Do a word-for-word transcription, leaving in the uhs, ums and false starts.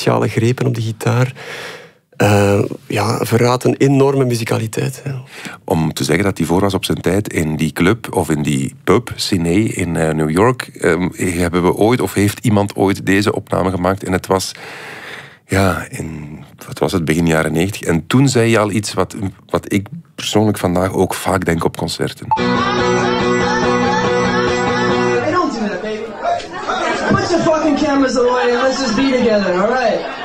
speciale grepen op de gitaar. Uh, ja, verraadt een enorme muzikaliteit. Ja. Om te zeggen dat hij voor was op zijn tijd in die club of in die pub, Cine in uh, New York, um, hebben we ooit, of heeft iemand ooit deze opname gemaakt. En het was, ja, in, wat was het, begin jaren negentig. En toen zei je al iets wat, wat ik persoonlijk vandaag ook vaak denk op concerten. Hey, don't do that, baby. Put your fucking cameras away and let's just be together, all right?